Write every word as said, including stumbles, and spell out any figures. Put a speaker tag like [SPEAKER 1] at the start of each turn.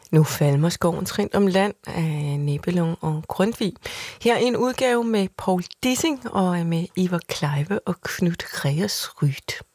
[SPEAKER 1] Nu falmer skovens rint om land af Nebelong og Grundtvig. Her en udgave med Paul Dissing og med Ivar Kleive og Knut Reersryd.